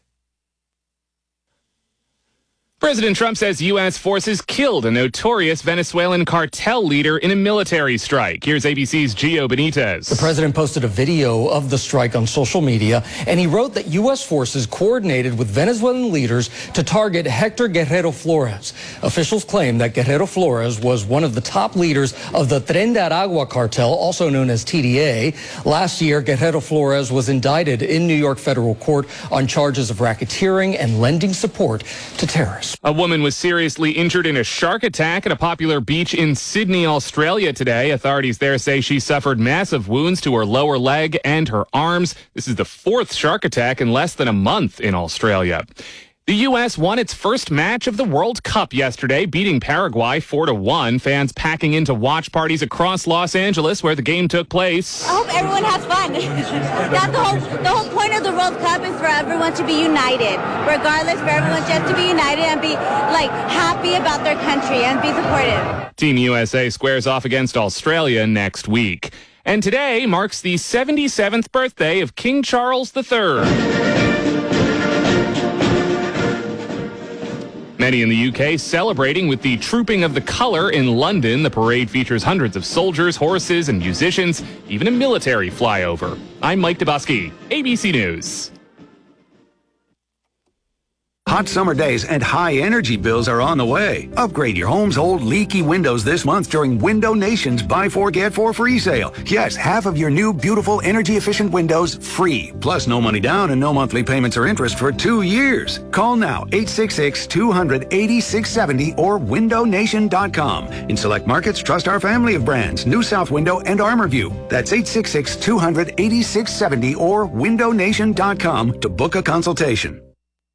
President Trump says U S forces killed a notorious Venezuelan cartel leader in a military strike. Here's A B C's Gio Benitez. The president posted a video of the strike on social media, and he wrote that U S forces coordinated with Venezuelan leaders to target Hector Guerrero Flores. Officials claim that Guerrero Flores was one of the top leaders of the Tren de Aragua cartel, also known as T D A. Last year, Guerrero Flores was indicted in New York federal court on charges of racketeering and lending support to terrorists. A woman was seriously injured in a shark attack at a popular beach in Sydney, Australia today. Authorities there say she suffered massive wounds to her lower leg and her arms. This is the fourth shark attack in less than a month in Australia. The U S won its first match of the World Cup yesterday, beating Paraguay four to one. Fans packing into watch parties across Los Angeles where the game took place. I hope everyone has fun. That's the whole, the whole point of the World Cup is for everyone to be united. Regardless, for everyone just to be united and be, like, happy about their country and be supportive. Team U S A squares off against Australia next week. And today marks the seventy-seventh birthday of King Charles the Third. Many in the U K celebrating with the Trooping of the Colour in London. The parade features hundreds of soldiers, horses, and musicians, even a military flyover. I'm Mike Dubosky, A B C News. Hot summer days and high energy bills are on the way. Upgrade your home's old leaky windows this month during Window Nation's Buy Four Get Four free sale. Yes, half of your new beautiful energy efficient windows free. Plus no money down and no monthly payments or interest for two years. Call now eight six six, two hundred, eighty-six seventy or window nation dot com. In select markets, trust our family of brands, New South Window and ArmorView. That's eight six six, two hundred, eighty-six seventy or window nation dot com to book a consultation.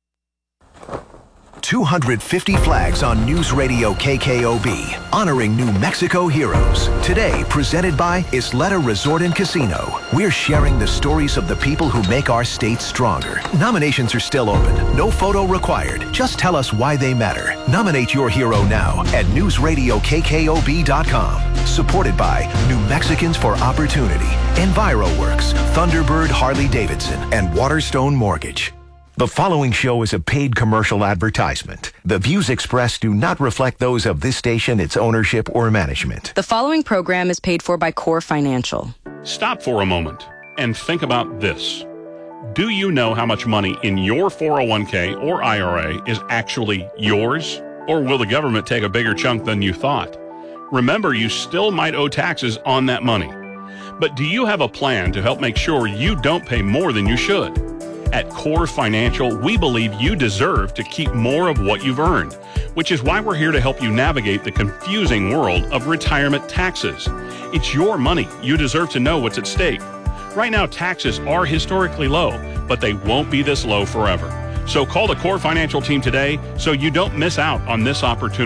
two hundred fifty flags on News Radio K K O B, honoring New Mexico heroes. Today, presented by Isleta Resort and Casino. We're sharing the stories of the people who make our state stronger. Nominations are still open. No photo required. Just tell us why they matter. Nominate your hero now at news radio k k o b dot com. Supported by New Mexicans for Opportunity, EnviroWorks, Thunderbird Harley Davidson, and Waterstone Mortgage. The following show is a paid commercial advertisement. The views expressed do not reflect those of this station, its ownership, or management. The following program is paid for by Core Financial. Stop for a moment and think about this. Do you know how much money in your four oh one k or I R A is actually yours? Or will the government take a bigger chunk than you thought? Remember, you still might owe taxes on that money. But do you have a plan to help make sure you don't pay more than you should? At Core Financial, we believe you deserve to keep more of what you've earned, which is why we're here to help you navigate the confusing world of retirement taxes. It's your money. You deserve to know what's at stake. Right now, taxes are historically low, but they won't be this low forever. So call the Core Financial team today so you don't miss out on this opportunity.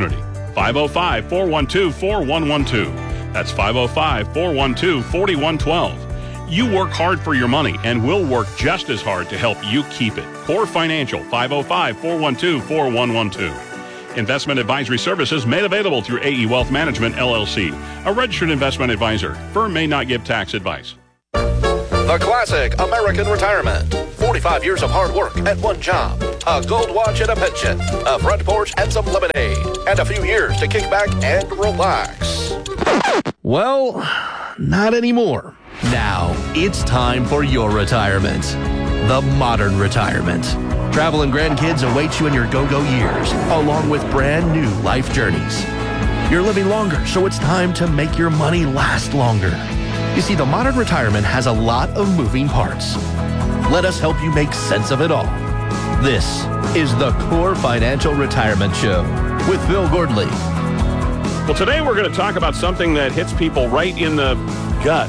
five oh five, four one two, four one one two. That's five oh five, four one two, four one one two. You work hard for your money, and we'll work just as hard to help you keep it. Core Financial, five oh five, four one two, four one one two. Investment advisory services made available through A E Wealth Management, L L C, a registered investment advisor. Firm may not give tax advice. The classic American retirement. forty-five years of hard work at one job. A gold watch and a pension. A front porch and some lemonade. And a few years to kick back and relax. Well, not anymore. Now, it's time for your retirement. The modern retirement. Travel and grandkids await you in your go-go years, along with brand new life journeys. You're living longer, so it's time to make your money last longer. You see, the modern retirement has a lot of moving parts. Let us help you make sense of it all. This is the Core Financial Retirement Show with Phil Gordley. Well, today we're going to talk about something that hits people right in the gut,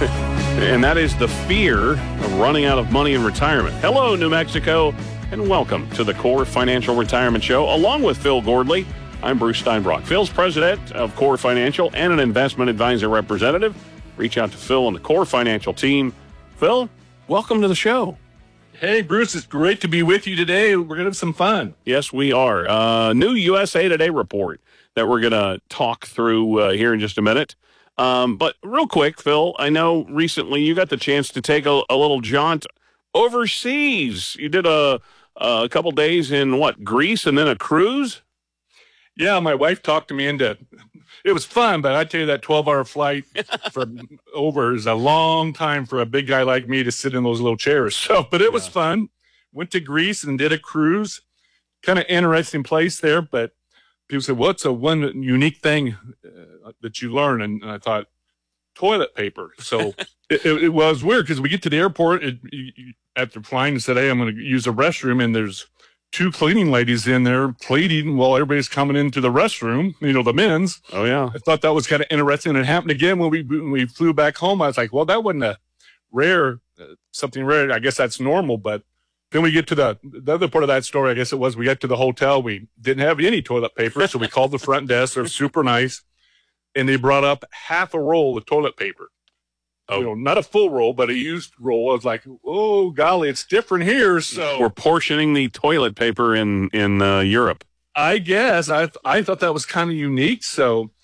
and that is the fear of running out of money in retirement. Hello, New Mexico, and welcome to the Core Financial Retirement Show, along with Phil Gordley. I'm Bruce Steinbrock. Phil's president of Core Financial and an investment advisor representative. Reach out to Phil and the Core Financial team. Phil, welcome to the show. Hey, Bruce, it's great to be with you today. We're going to have some fun. Yes, we are. Uh, new U S A Today report that we're going to talk through uh, here in just a minute. Um, but real quick, Phil, I know recently you got the chance to take a, a little jaunt overseas. You did a, a couple days in, what, Greece and then a cruise? Yeah, my wife talked to me into it. Was fun, but I tell you that twelve-hour flight for over is a long time for a big guy like me to sit in those little chairs. So, but it yeah. was fun. Went to Greece and did a cruise. Kind of interesting place there, but people said, "What's a one unique thing uh, that you learn?" And, and I thought, toilet paper. So it, it, it was weird because we get to the airport it, you, you, after flying and said, "Hey, I'm going to use a restroom," and there's two cleaning ladies in there pleading while everybody's coming into the restroom, you know, the men's. Oh, yeah. I thought that was kind of interesting. It happened again when we when we flew back home. I was like, well, that wasn't a rare, uh, something rare. I guess that's normal. But then we get to the, the other part of that story, I guess it was we got to the hotel. We didn't have any toilet paper, so we called the front desk. They're super nice. And they brought up half a roll of toilet paper. Oh. You know, not a full roll, but a used roll. I was like, oh, golly, it's different here. So we're portioning the toilet paper in, in uh, Europe. I guess. I th- I thought that was kind of unique. So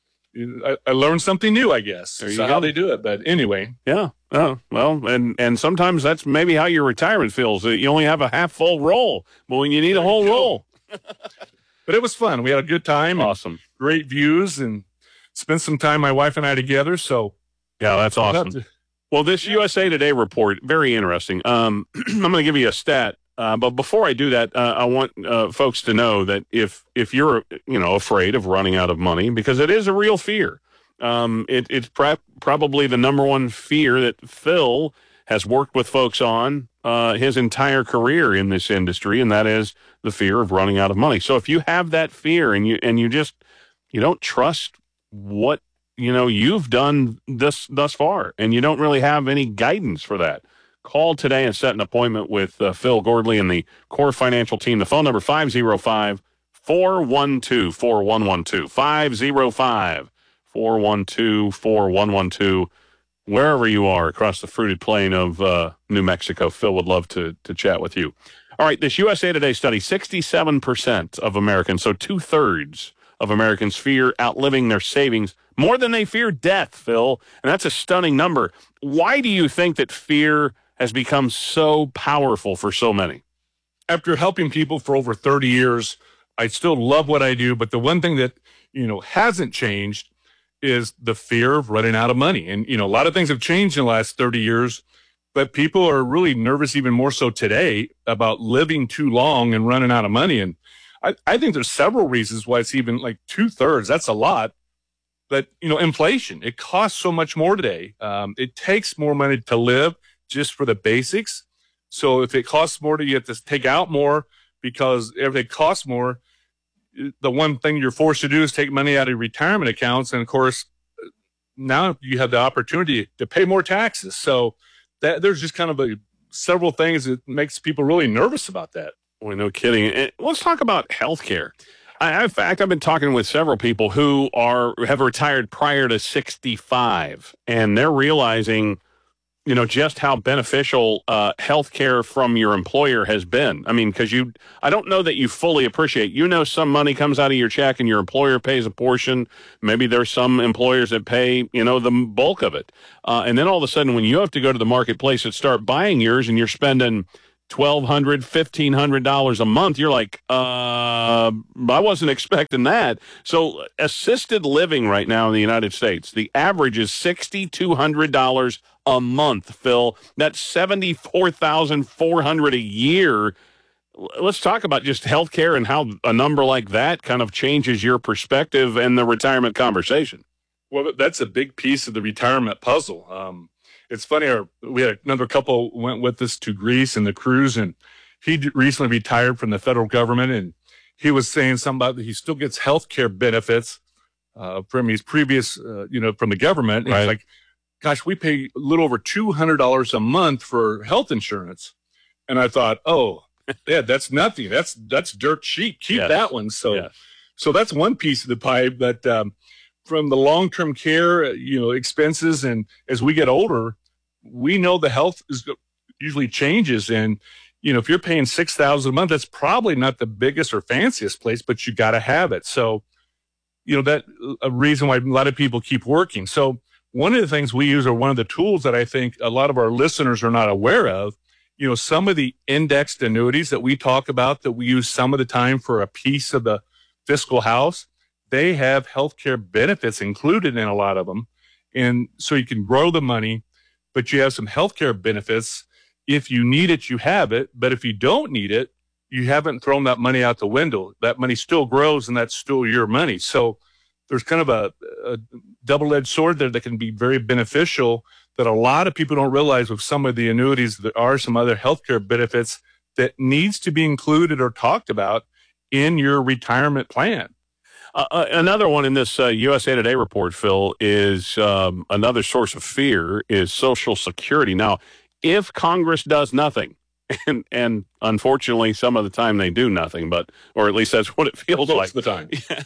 I, I learned something new, I guess. There you so go. How they do it. But anyway. Yeah. Oh, well, and, and sometimes that's maybe how your retirement feels. You only have a half full roll, but when you need a whole roll. But it was fun. We had a good time. Awesome. Great views and spent some time, my wife and I, together. So. Yeah, that's awesome. Well, this U S A Today report, very interesting. Um, I'm going to give you a stat, uh, but before I do that, uh, I want uh, folks to know that if if you're you know afraid of running out of money, because it is a real fear, um, it, it's pra- probably the number one fear that Phil has worked with folks on uh, his entire career in this industry, and that is the fear of running out of money. So if you have that fear and you and you just you don't trust what you know, you've done this thus far, and you don't really have any guidance for that, call today and set an appointment with uh, Phil Gordley and the Core Financial team. The phone number, five oh five, four one two, four one one two, five oh five, four one two, four one one two. Wherever you are across the fruited plain of uh, New Mexico, Phil would love to, to chat with you. All right, this U S A Today study, sixty-seven percent of Americans, so two-thirds of Americans fear outliving their savings more than they fear death, Phil. And that's a stunning number. Why do you think that fear has become so powerful for so many? After helping people for over thirty years, I still love what I do. But the one thing that, you know, hasn't changed is the fear of running out of money. And, you know, a lot of things have changed in the last thirty years, but people are really nervous, even more so today, about living too long and running out of money. And I, I think there's several reasons why it's even like two thirds. That's a lot. But, you know, inflation, it costs so much more today. Um, it takes more money to live just for the basics. So if it costs more, to you have to take out more, because if it costs more, the one thing you're forced to do is take money out of retirement accounts. And of course, now you have the opportunity to pay more taxes. So that there's just kind of a, several things that makes people really nervous about that. Boy, no kidding. And let's talk about healthcare. I, in fact, I've been talking with several people who are have retired prior to sixty-five, and they're realizing, you know, just how beneficial uh, health care from your employer has been. I mean, because you, I don't know that you fully appreciate, you know, some money comes out of your check and your employer pays a portion. Maybe there's some employers that pay, you know, the bulk of it. Uh, and then all of a sudden, when you have to go to the marketplace and start buying yours and you're spending twelve hundred dollars, fifteen hundred dollars a month, you're like, uh, I wasn't expecting that. So assisted living right now in the United States, the average is six thousand two hundred dollars a month, Phil. That's seventy-four thousand four hundred dollars a year. Let's talk about just healthcare and how a number like that kind of changes your perspective and the retirement conversation. Well, that's a big piece of the retirement puzzle. Um, it's funny, our, we had another couple went with us to Greece and the cruise, and he recently retired from the federal government, and he was saying something about that he still gets health care benefits uh, from his previous, uh, you know, from the government. Right. It's like, gosh, we pay a little over two hundred dollars a month for health insurance. And I thought, oh, yeah, that's nothing. That's that's dirt cheap. Keep Yes. that one. So, Yes. so that's one piece of the pie. But um, from the long-term care, you know, expenses, and as we get older, we know the health is usually changes. And, you know, if you're paying six thousand dollars a month, that's probably not the biggest or fanciest place, but you got to have it. So, you know, that a reason why a lot of people keep working. So one of the things we use, or one of the tools that I think a lot of our listeners are not aware of, you know, some of the indexed annuities that we talk about that we use some of the time for a piece of the fiscal house, they have healthcare benefits included in a lot of them. And so you can grow the money, but you have some healthcare benefits. If you need it, you have it. But if you don't need it, you haven't thrown that money out the window. That money still grows, and that's still your money. So there's kind of a, a double-edged sword there that can be very beneficial, that a lot of people don't realize with some of the annuities. There are some other healthcare benefits that needs to be included or talked about in your retirement plan. Uh, another one in this uh, U S A Today report, Phil, is um, another source of fear is Social Security. Now, if Congress does nothing, and, and unfortunately, some of the time they do nothing, but or at least that's what it feels Most like. of the time. Yeah.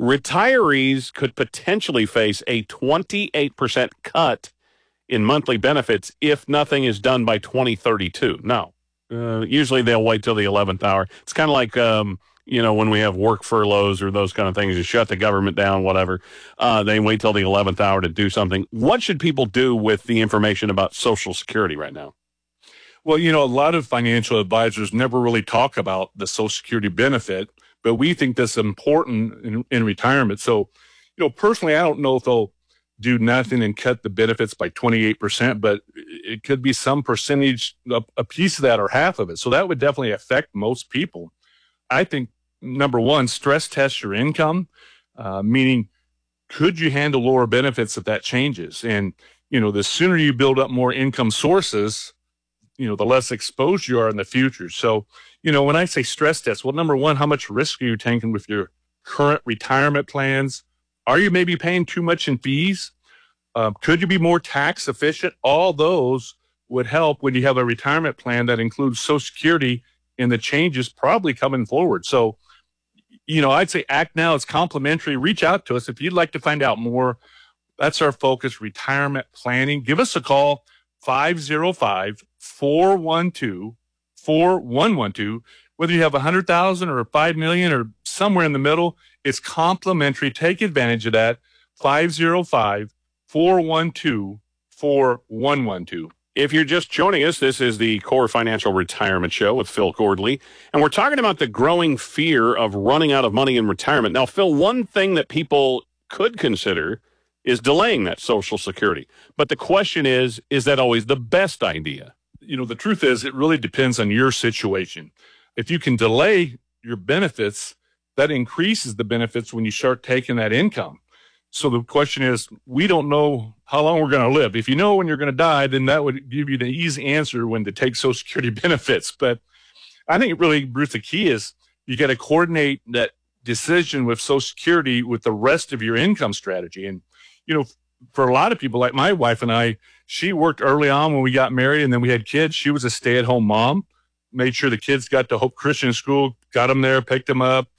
Retirees could potentially face a twenty-eight percent cut in monthly benefits if nothing is done by twenty thirty-two. Now, uh, usually they'll wait till the eleventh hour. It's kind of like, um, you know, when we have work furloughs or those kind of things, you shut the government down, whatever. Uh, they wait till the eleventh hour to do something. What should people do with the information about Social Security right now? Well, you know, a lot of financial advisors never really talk about the Social Security benefit, but we think that's important in, in retirement. So, you know, personally, I don't know if they'll do nothing and cut the benefits by twenty-eight percent, but it could be some percentage, a, a piece of that or half of it. So that would definitely affect most people. I think, number one, stress test your income, uh, meaning could you handle lower benefits if that changes? And, you know, the sooner you build up more income sources, you know, the less exposed you are in the future. So, you know, when I say stress test, well, number one, how much risk are you taking with your current retirement plans? Are you maybe paying too much in fees? Um, could you be more tax efficient? All those would help when you have a retirement plan that includes Social Security and the changes probably coming forward. So, you know, I'd say act now. It's complimentary. Reach out to us if you'd like to find out more. That's our focus, retirement planning. Give us a call, five oh five, four one two, four one one two. Whether you have one hundred thousand or five million or somewhere in the middle, it's complimentary. Take advantage of that. five oh five, four one two, four one one two. If you're just joining us, this is the Core Financial Retirement Show with Phil Cordley, and we're talking about the growing fear of running out of money in retirement. Now, Phil, one thing that people could consider is delaying that Social Security. But the question is, is that always the best idea? You know, the truth is it really depends on your situation. If you can delay your benefits, that increases the benefits when you start taking that income. So the question is, we don't know how long we're going to live. If you know when you're going to die, then that would give you the easy answer when to take Social Security benefits. But I think really, Bruce, the key is you got to coordinate that decision with Social Security with the rest of your income strategy. And, you know, for a lot of people, like my wife and I, she worked early on when we got married and then we had kids. She was a stay-at-home mom, made sure the kids got to Hope Christian School, got them there, picked them up.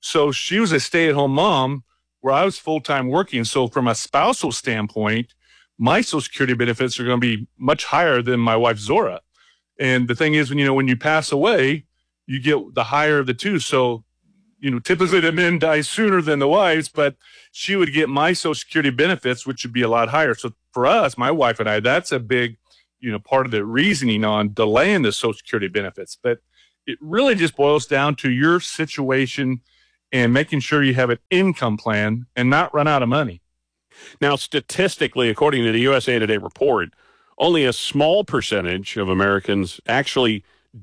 So she was a stay-at-home mom where I was full-time working. So from a spousal standpoint, my Social Security benefits are going to be much higher than my wife Zora. And the thing is, when you know, when you pass away, you get the higher of the two. So, you know, typically the men die sooner than the wives, but she would get my Social Security benefits, which would be a lot higher. So for us, my wife and I, that's a big, you know, part of the reasoning on delaying the Social Security benefits. But it really just boils down to your situation and making sure you have an income plan and not run out of money. Now, statistically, according to the U S A Today report, only a small percentage of Americans actually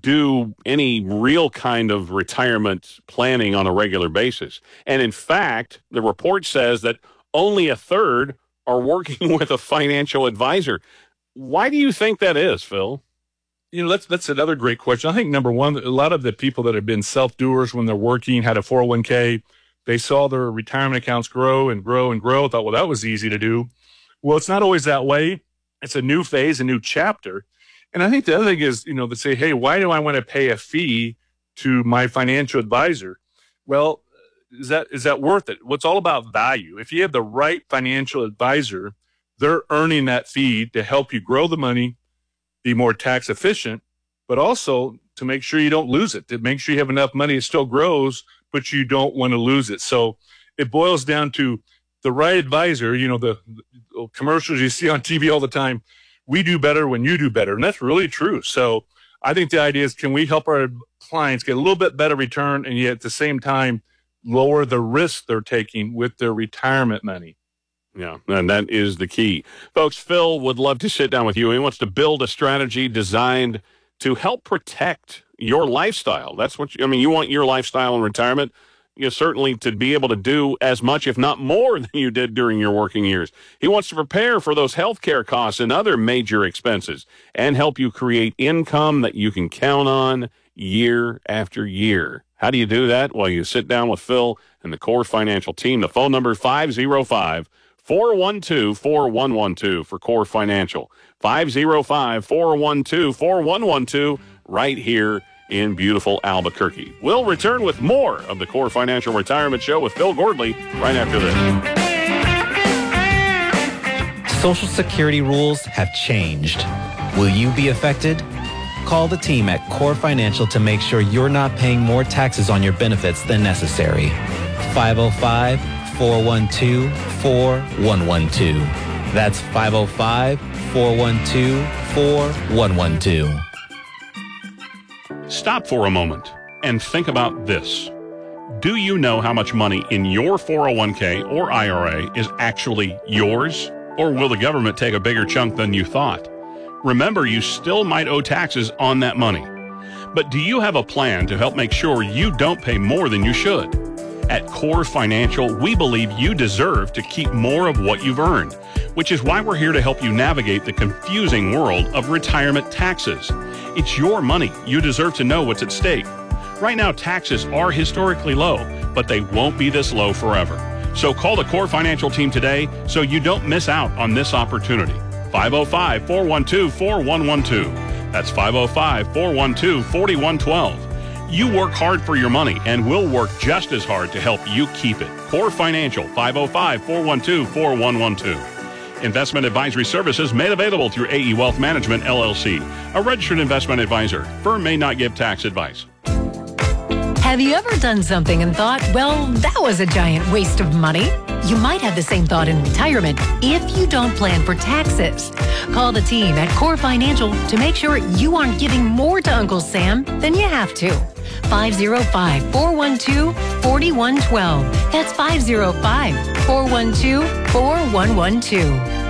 do any real kind of retirement planning on a regular basis. And in fact, the report says that only a third are working with a financial advisor. Why do you think that is, Phil? You know, that's that's another great question. I think, number one, a lot of the people that have been self-doers when they're working, had a four oh one k, they saw their retirement accounts grow and grow and grow, thought, well, that was easy to do. Well, it's not always that way. It's a new phase, a new chapter. And I think the other thing is, you know, they say, hey, why do I want to pay a fee to my financial advisor? Well, is that is that worth it? Well, it's all about value. If you have the right financial advisor, they're earning that fee to help you grow the money, be more tax efficient, but also to make sure you don't lose it, to make sure you have enough money, it still grows, but you don't want to lose it. So it boils down to the right advisor. You know, the, the commercials you see on T V all the time, we do better when you do better. And that's really true. So I think the idea is, can we help our clients get a little bit better return and yet at the same time lower the risk they're taking with their retirement money? Yeah, and that is the key. Folks, Phil would love to sit down with you. He wants to build a strategy designed to help protect your lifestyle. That's what you, I mean, you want your lifestyle in retirement, you know, certainly to be able to do as much, if not more, than you did during your working years. He wants to prepare for those healthcare costs and other major expenses and help you create income that you can count on year after year. How do you do that? Well, you sit down with Phil and the Core Financial team. The phone number is five oh five, four one two, four one one two for Core Financial. five oh five, four one two, four one one two right here in beautiful Albuquerque. We'll return with more of the Core Financial Retirement Show with Phil Gordley right after this. Social Security rules have changed. Will you be affected? Call the team at Core Financial to make sure you're not paying more taxes on your benefits than necessary. five oh five, four one two, four one one two. That's five oh five, four one two, four one one two. Stop for a moment and think about this. Do you know how much money in your four oh one k or I R A is actually yours? Or will the government take a bigger chunk than you thought? Remember, you still might owe taxes on that money. But do you have a plan to help make sure you don't pay more than you should? At Core Financial, we believe you deserve to keep more of what you've earned, which is why we're here to help you navigate the confusing world of retirement taxes. It's your money. You deserve to know what's at stake. Right now, taxes are historically low, but they won't be this low forever. So call the Core Financial team today so you don't miss out on this opportunity. five oh five, four one two, four one one two. That's five oh five, four one two, four one one two. You work hard for your money, and we'll work just as hard to help you keep it. Core Financial, five oh five, four one two, four one one two. Investment advisory services made available through A E Wealth Management, L L C, a registered investment advisor. Firm may not give tax advice. Have you ever done something and thought, well, that was a giant waste of money? You might have the same thought in retirement if you don't plan for taxes. Call the team at Core Financial to make sure you aren't giving more to Uncle Sam than you have to. five oh five, four one two, four one one two. That's five oh five, four one two, four one one two.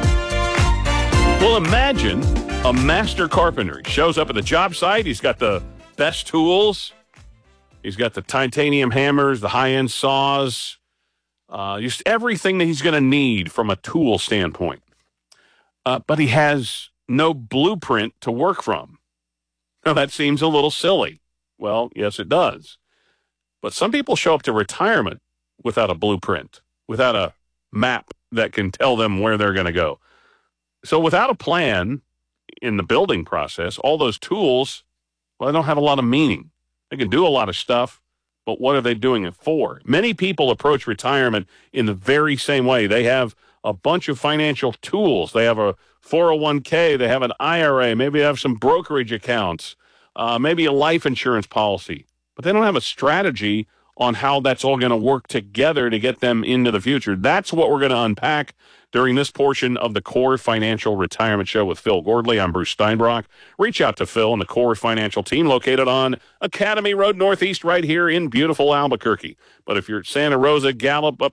Well, imagine a master carpenter. He shows up at the job site. He's got the best tools. He's got the titanium hammers, the high-end saws, uh, just everything that he's going to need from a tool standpoint. Uh, but he has no blueprint to work from. Now, that seems a little silly. Well, yes, it does. But some people show up to retirement without a blueprint, without a map that can tell them where they're going to go. So without a plan in the building process, all those tools, well, they don't have a lot of meaning. They can do a lot of stuff, but what are they doing it for? Many people approach retirement in the very same way. They have a bunch of financial tools. They have a four oh one k, they have an I R A, maybe they have some brokerage accounts, uh, maybe a life insurance policy, but they don't have a strategy on how that's all going to work together to get them into the future. That's what we're going to unpack during this portion of the Core Financial Retirement Show with Phil Gordley. I'm Bruce Steinbrock. Reach out to Phil and the Core Financial team located on Academy Road Northeast right here in beautiful Albuquerque. But if you're at Santa Rosa, Gallup, up